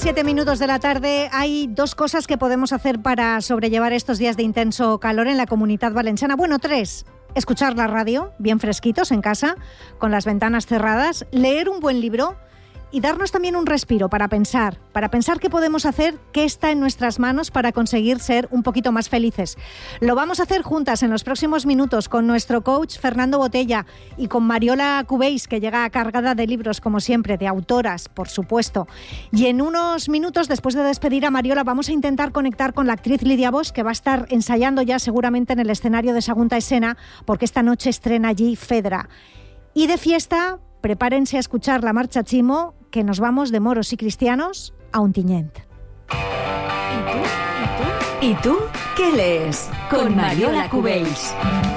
7:07 de la tarde. Hay dos cosas que podemos hacer para sobrellevar estos días de intenso calor en la Comunitat Valenciana. Bueno, tres. Escuchar la radio, bien fresquitos en casa, con las ventanas cerradas, leer un buen libro y darnos también un respiro para pensar qué podemos hacer, qué está en nuestras manos para conseguir ser un poquito más felices. Lo vamos a hacer juntas en los próximos minutos con nuestro coach Fernando Botella y con Mariola Cubells, que llega cargada de libros, como siempre, de autoras, por supuesto. Y en unos minutos, después de despedir a Mariola, vamos a intentar conectar con la actriz Lidia Bosch, que va a estar ensayando ya seguramente en el escenario de Sagunta Escena, porque esta noche estrena allí Fedra. Y de fiesta, prepárense a escuchar la Marcha Chimo, que nos vamos de moros y cristianos a Ontinyent. ¿Y tú? ¿Qué lees? Con Mariola Cubells.